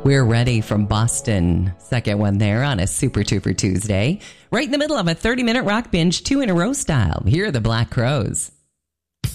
We're Ready from Boston. Second one there on a Super Trooper Tuesday. Right in the middle of a 30-minute rock binge, 2 in a row style. Here are the Black Crowes.